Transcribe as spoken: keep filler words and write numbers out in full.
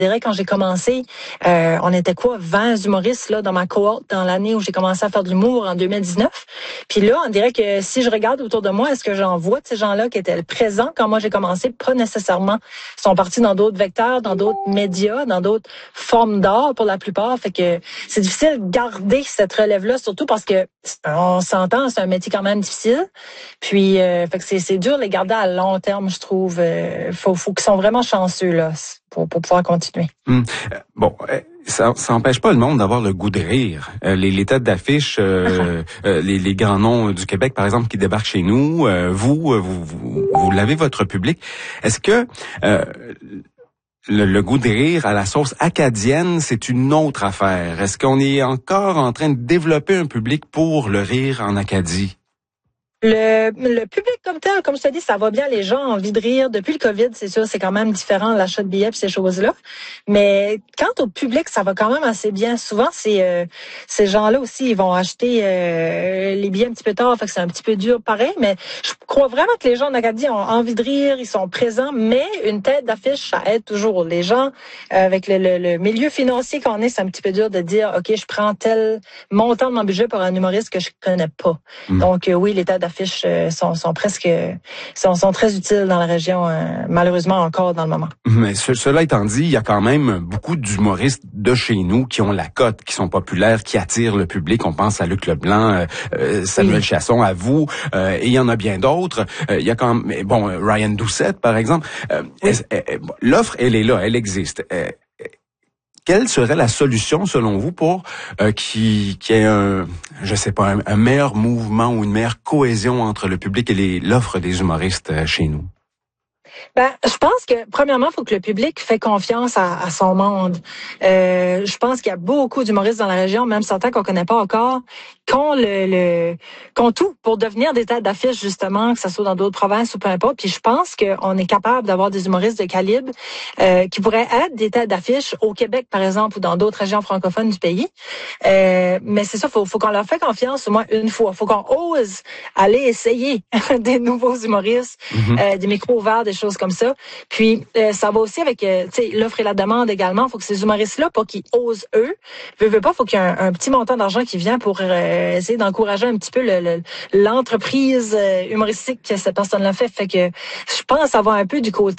dirais, quand j'ai commencé, euh, on était quoi, vingt humoristes là dans ma cohorte dans l'année où j'ai commencé à faire de l'humour en deux mille dix-neuf. Puis là, on dirait que si je regarde autour de moi, est-ce que j'en vois de ces gens-là qui étaient présents quand moi j'ai commencé? Pas nécessairement. Ils sont partis dans d'autres vecteurs, dans d'autres médias, dans d'autres formes d'art pour la plupart. Fait que c'est difficile de garder cette relève-là, surtout parce que on s'entend, c'est un métier quand même difficile. Puis, euh, fait que c'est, c'est dur de les garder à long terme, je trouve. Euh, faut, faut qu'ils sont vraiment chanceux là pour, pour pouvoir continuer. Hum. Bon, ça, ça empêche pas le monde d'avoir le goût de rire. Euh, les, les têtes d'affiche, euh, euh, les, les grands noms du Québec, par exemple, qui débarquent chez nous, euh, vous, vous, vous, vous l'avez votre public. Est-ce que euh, le, le goût de rire à la sauce acadienne, c'est une autre affaire? Est-ce qu'on est encore en train de développer un public pour le rire en Acadie? Le, le public comme tel, comme je te dis, ça va bien, les gens ont envie de rire. Depuis le COVID, c'est sûr, c'est quand même différent, l'achat de billets et ces choses-là. Mais quant au public, ça va quand même assez bien. Souvent, c'est euh, ces gens-là aussi, ils vont acheter euh, les billets un petit peu tard, fait que c'est un petit peu dur pareil. Mais je crois vraiment que les gens en Acadie ont envie de rire, ils sont présents, mais une tête d'affiche, ça aide toujours. Les gens, euh, avec le, le, le milieu financier qu'on est, c'est un petit peu dur de dire, OK, je prends tel montant de mon budget pour un humoriste que je connais pas. Mmh. Donc euh, oui, les têtes d'affiche affiches sont, sont presque sont, sont très utiles dans la région, euh, malheureusement encore dans le moment. Mais ce, cela étant dit, il y a quand même beaucoup d'humoristes de chez nous qui ont la cote, qui sont populaires, qui attirent le public. On pense à Luc Leblanc, euh, Samuel oui. Chasson, à vous, euh, et il y en a bien d'autres. Euh, il y a quand même, bon, Ryan Doucette, par exemple. Euh, oui. elle, elle, l'offre, elle est là, elle existe. Euh, Quelle serait la solution, selon vous, pour euh, qu'il qui ait un, je sais pas, un, un meilleur mouvement ou une meilleure cohésion entre le public et les, l'offre des humoristes euh, chez nous? Ben, je pense que premièrement, il faut que le public fait confiance à, à son monde. Euh, je pense qu'il y a beaucoup d'humoristes dans la région, même certains qu'on connaît pas encore, qui ont le, le qui ont tout pour devenir des têtes d'affiche justement, que ce soit dans d'autres provinces ou peu importe. Puis je pense qu'on est capable d'avoir des humoristes de calibre euh, qui pourraient être des têtes d'affiche au Québec par exemple ou dans d'autres régions francophones du pays. Euh, mais c'est ça, faut faut qu'on leur fait confiance au moins une fois. Faut qu'on ose aller essayer des nouveaux humoristes, mm-hmm. euh, des micros ouverts, des choses comme ça. Puis euh, ça va aussi avec euh, tu sais l'offre et la demande également. Faut que ces humoristes-là, pour qu'ils osent eux, veut, veut pas, faut qu'il y ait un, un petit montant d'argent qui vient pour euh, essayer d'encourager un petit peu le, le, l'entreprise euh, humoristique que cette personne-là fait. Fait que je pense avoir un peu du côté